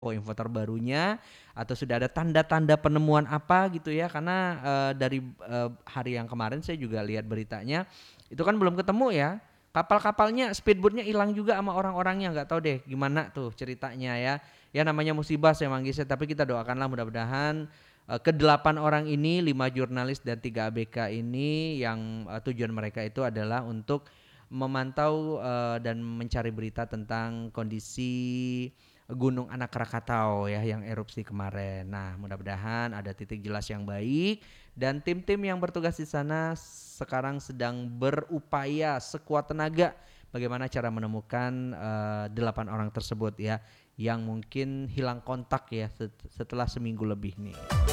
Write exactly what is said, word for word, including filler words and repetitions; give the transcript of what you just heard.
Oh, info terbarunya atau sudah ada tanda-tanda penemuan apa gitu ya karena, eee, dari, eee, hari yang kemarin saya juga lihat beritanya, itu kan belum ketemu ya, kapal-kapalnya speedboat-nya hilang juga sama orang-orangnya nggak tahu deh gimana tuh ceritanya ya. Ya namanya musibah saya manggil saya tapi kita doakanlah mudah-mudahan, eee, kedelapan orang ini lima jurnalis dan tiga A B K ini yang, eee, tujuan mereka itu adalah untuk memantau, eee, dan mencari berita tentang kondisi Gunung Anak Rakatau ya yang erupsi kemarin. Nah, mudah-mudahan ada titik jelas yang baik dan tim-tim yang bertugas di sana sekarang sedang berupaya sekuat tenaga bagaimana cara menemukan eh, delapan orang tersebut ya yang mungkin hilang kontak ya set- setelah seminggu lebih nih.